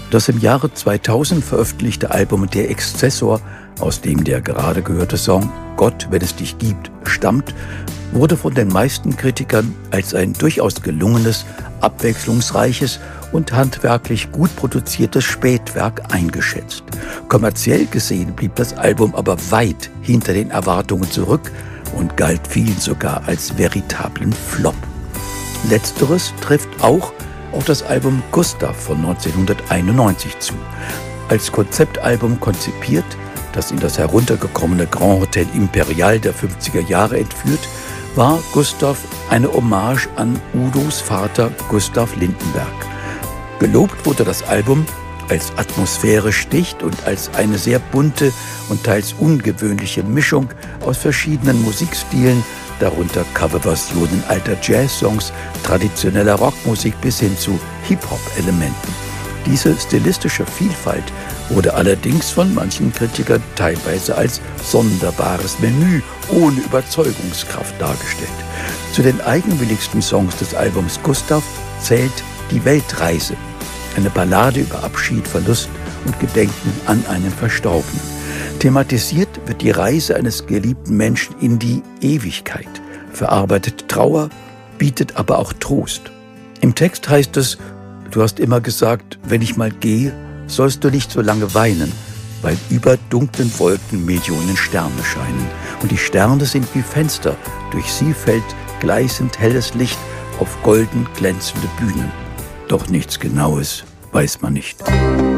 Das im Jahre 2000 veröffentlichte Album Der Exzessor, aus dem der gerade gehörte Song Gott, wenn es dich gibt, stammt, wurde von den meisten Kritikern als ein durchaus gelungenes, abwechslungsreiches und handwerklich gut produziertes Spätwerk eingeschätzt. Kommerziell gesehen blieb das Album aber weit hinter den Erwartungen zurück und galt vielen sogar als veritablen Flop. Letzteres trifft auch auf das Album Gustav von 1991 zu. Als Konzeptalbum konzipiert, das in das heruntergekommene Grand Hotel Imperial der 50er Jahre entführt, war Gustav eine Hommage an Udos Vater Gustav Lindenberg. Gelobt wurde das Album als atmosphärisch dicht und als eine sehr bunte und teils ungewöhnliche Mischung aus verschiedenen Musikstilen, darunter Coverversionen alter Jazzsongs, traditioneller Rockmusik bis hin zu Hip-Hop-Elementen. Diese stilistische Vielfalt wurde allerdings von manchen Kritikern teilweise als sonderbares Menü ohne Überzeugungskraft dargestellt. Zu den eigenwilligsten Songs des Albums Gustav zählt Die Weltreise, eine Ballade über Abschied, Verlust und Gedenken an einen Verstorbenen. Thematisiert wird die Reise eines geliebten Menschen in die Ewigkeit, verarbeitet Trauer, bietet aber auch Trost. Im Text heißt es: Du hast immer gesagt, wenn ich mal gehe, sollst du nicht so lange weinen, weil über dunklen Wolken Millionen Sterne scheinen. Und die Sterne sind wie Fenster, durch sie fällt gleißend helles Licht auf golden glänzende Bühnen. Doch nichts Genaues weiß man nicht.